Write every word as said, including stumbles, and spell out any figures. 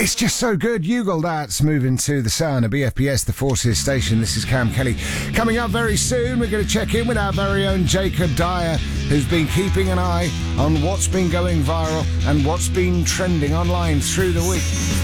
It's just so good. Yugle, that's moving to the sound of B F P S, the Forces station. This is Cam Kelly. Coming up very soon, we're going to check in with our very own Jacob Dyer, who's been keeping an eye on what's been going viral and what's been trending online through the week.